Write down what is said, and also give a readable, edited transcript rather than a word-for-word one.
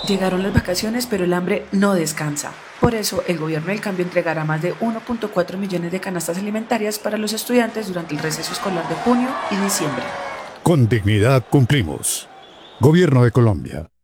Llegaron las vacaciones, pero el hambre no descansa. Por eso, el gobierno del cambio entregará más de 1.4 millones de canastas alimentarias para los estudiantes durante el receso escolar de junio y diciembre. Con dignidad cumplimos. Gobierno de Colombia.